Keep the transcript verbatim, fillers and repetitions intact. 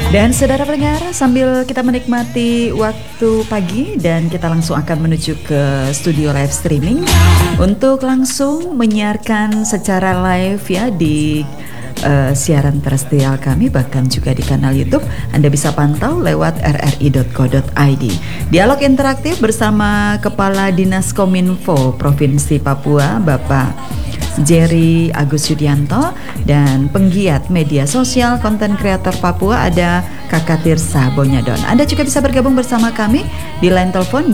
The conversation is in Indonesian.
Dan saudara pendengar, sambil kita menikmati waktu pagi dan kita langsung akan menuju ke studio live streaming untuk langsung menyiarkan secara live ya di uh, siaran terestrial kami, bahkan juga di kanal YouTube. Anda bisa pantau lewat r r i dot co dot i d. Dialog interaktif bersama Kepala Dinas Kominfo Provinsi Papua, Bapak Jerry Agus Yudianto, dan penggiat media sosial konten kreator Papua ada Kakak Tirsa Bonyadon. Anda juga bisa bergabung bersama kami di line telepon